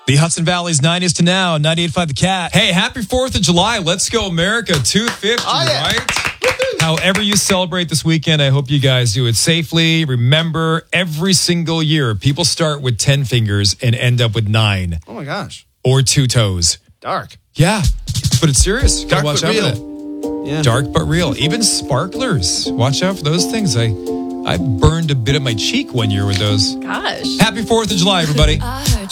The Hudson Valley's 90s to now, 98.5 The Cat. Hey, happy 4th of July. Let's go, America. 250, right? However you celebrate this weekend, I hope you guys do it safely. Remember, every single year, people start with 10 fingers and end up with 9. Oh, my gosh. Or 2 toes. Dark. Yeah, but it's serious. Gotta Dark watch but out real. for that. Yeah. Dark but real. Even sparklers. Watch out for those things. I burned a bit of my cheek one year with those. Gosh. Happy 4th of July, everybody.